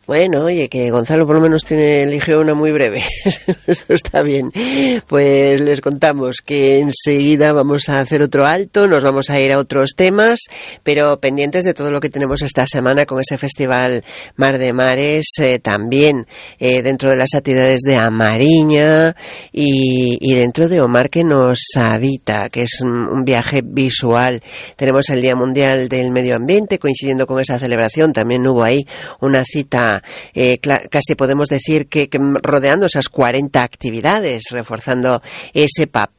Bueno, oye, que Gonzalo por lo menos eligió una muy breve. Eso está bien. Pues les contamos que enseguida vamos a hacer otro alto, nos vamos a ir a otros temas, pero pendientes de todo lo que tenemos esta semana con ese festival Mar de Mares, también dentro de las actividades de Amariña y dentro de Omar que nos habita, que es un viaje visual. Tenemos el Día Mundial del Medio Ambiente, coincidiendo con esa celebración, también hubo ahí una cita, casi podemos decir que rodeando esas 40 actividades, reforzando ese papel